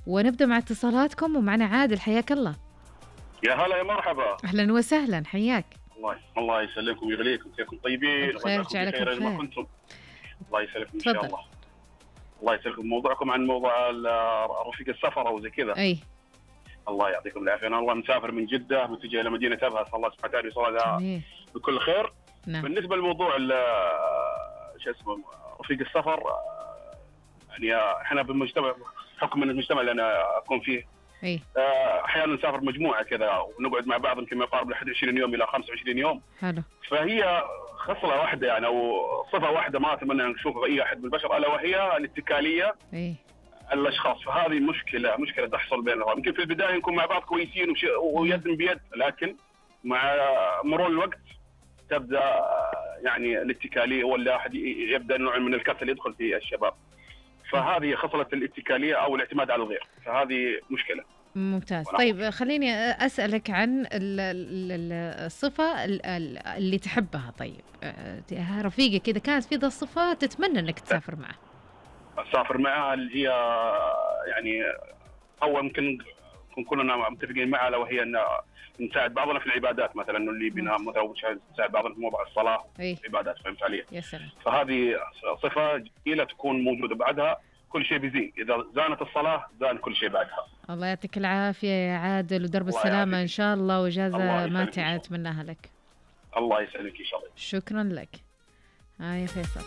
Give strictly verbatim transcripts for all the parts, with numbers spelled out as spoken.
ونبدأ مع اتصالاتكم، ومعنا عادل. حياك الله. يا هلا يا مرحبا. أهلا وسهلا، حياك. الله الله يسلمكم ويغليكم، كيفكم طيبين؟ بخير، جعلكم بخير. ما كنتم. الله يسلمكم إن تفضل. شاء الله. الله يسلمكم. موضوعكم عن موضوع رفيق السفر أو زي كذا. أي. الله يعطيكم العافية. أنا والله مسافر من جدة متجه إلى مدينة أبها، صلى الله سبحانه وتعالى يوصلها بكل خير. نعم. بالنسبة لموضوع شو اسمه رفيق السفر، يعني إحنا بالمجتمع، حكم من المجتمع اللي أنا أكون فيه، أي. احيانا نسافر مجموعه كذا ونقعد مع بعض يمكن ما يقارب ل واحد وعشرين يوم الى خمسة وعشرين يوم. حلو. فهي خصله واحده يعني او صفه واحده ما اتمنى ان نشوفها اي احد من البشر، الا وهي الاتكاليه. اي. الاشخاص، فهذه مشكله مشكله تحصل بينهم. يمكن في البدايه نكون مع بعض كويسين ويد بيد، لكن مع مرور الوقت تبدا يعني الاتكاليه، ولا احد يبدا نوع من الكسل يدخل في الشباب. فهذه خصله الاتكاليه او الاعتماد على الغير، فهذه مشكله. ممتاز. طيب خليني أسألك عن الصفة اللي تحبها. طيب رفيقة كذا كانت في ذا الصفة تتمنى أنك تسافر معه. أسافر معها اللي هي يعني أول ممكن نكون كلنا متفقين معها، لو هي أن نساعد بعضنا في العبادات، مثلا اللي بنا مثلا نساعد بعضنا في موضوع الصلاة العبادات. فهمت علي؟ يا سلام. فهذه صفة جميلة تكون موجودة، بعدها كل شيء بيزين. إذا زانت الصلاة زان كل شيء بعدها. الله يعطيك العافية يا عادل، ودرب السلامة إن شاء الله، وإجازة ماتعة أتمناها لك. الله يسعدك إن شاء الله. شكرا لك. ها يا فيصل،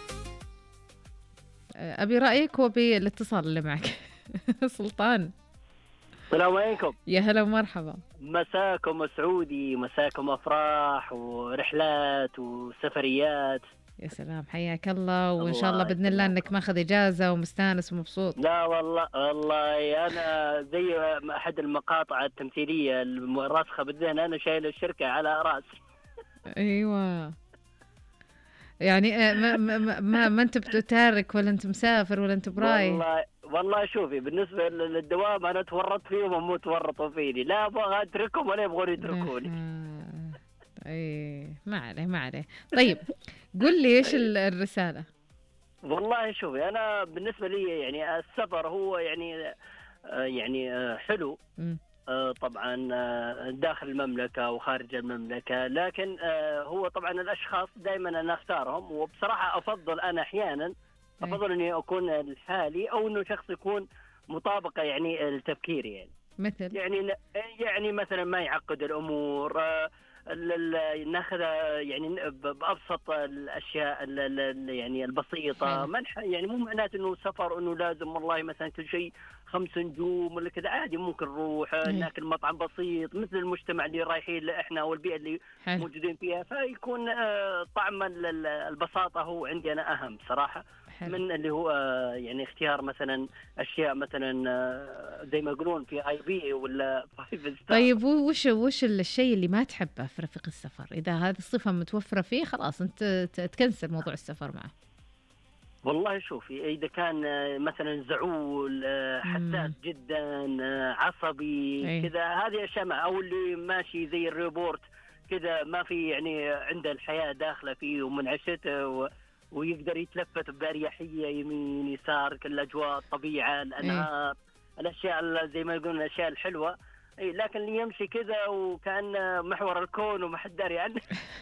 أبي رأيك وبالاتصال اللي معك. سلطان. السلام عليكم. يا هلا ومرحبا. مساكم سعودي، مساكم أفراح ورحلات وسفريات. يا سلام، حياك الله، وإن شاء الله بإذن الله أنك ماخذ إجازة ومستانس ومبسوط. لا والله والله أنا زي أحد المقاطع التمثيلية الراسخة بالذهن، أنا شايل الشركة على رأسي. أيوة، يعني ما ما ما, ما أنت بتتارك ولا أنت مسافر ولا أنت براي. والله والله شوفي، بالنسبة للدوام أنا تورطت فيهم وهم تورطوا فيني، لا أبغى أتركهم ولا يبغون يتركوني. ايه ما عليه ما عليه. طيب قل لي ايش الرسالة؟ والله شوفي، انا بالنسبة لي يعني السفر هو يعني يعني حلو طبعا داخل المملكة وخارج المملكة، لكن هو طبعا الاشخاص دائما انا اختارهم، وبصراحة افضل انا احيانا افضل اني اكون لحالي، او انه شخص يكون مطابقة يعني التفكير، يعني مثل يعني يعني مثلا ما يعقد الامور، ناخذ يعني بأبسط الأشياء يعني البسيطة. منح يعني مو معناته إنه سفر إنه لازم والله مثلا كل شيء خمس نجوم ولا كذا، عادي ممكن نروح ناكل مطعم بسيط مثل المجتمع اللي رايحين له إحنا والبيئة اللي حل. موجودين فيها، فيكون طعم البساطة هو عندي أنا أهم صراحة حل. من اللي هو يعني اختيار مثلا أشياء مثلا زي ما يقولون في آي بي ولا فايف ستار. طيب وش وش الشيء اللي ما تحبه في رفيق السفر؟ إذا هذه الصفة متوفرة فيه خلاص أنت تكنسل موضوع السفر معه. والله شوفي، إذا كان مثلا زعول حساس جدا عصبي كذا، هذه أشياء، أو اللي ماشي زي الريبورت كذا ما في يعني عنده الحياة داخلة فيه ومنعشته و... ويقدر يتلفت بأريحية يمين يسار، كل الأجواء الطبيعة الأنهار الأشياء زي ما يقولون الأشياء الحلوة. إيه، لكن اللي يمشي كذا وكأن محور الكون وما حد داري عنه.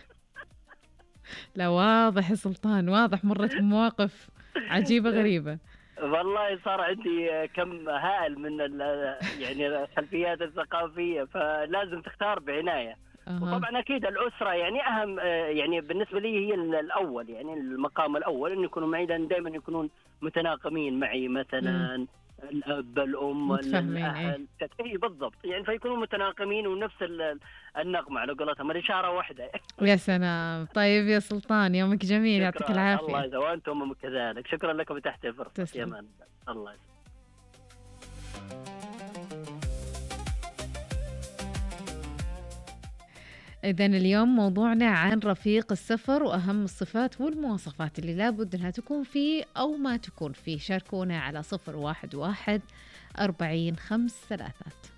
لا واضح يا سلطان، واضح مرت بمواقف عجيبة غريبة. والله صار عندي كم هائل من يعني الخلفيات الثقافية، فلازم تختار بعناية. أه. وطبعا أكيد الأسرة يعني أهم، يعني بالنسبة لي هي الأول، يعني المقام الأول إنه يكونوا معي، لأن دائما يكونون متناغمين معي، مثلا م. الأب الأم الأهل. إيه بالضبط، يعني فيكونوا متناغمين ونفس النغمة على قولتهم، الإشارة واحدة. يا سلام. طيب يا سلطان، يومك جميل، يعطيك العافية. الله يسعدك وأنتم كذلك، شكرا لكم تحت الفرصة. يا مان الله يسعدك. إذن اليوم موضوعنا عن رفيق السفر وأهم الصفات والمواصفات اللي لابد أنها تكون فيه أو ما تكون فيه. شاركونا على صفر واحد واحد أربعين خمس ثلاثات.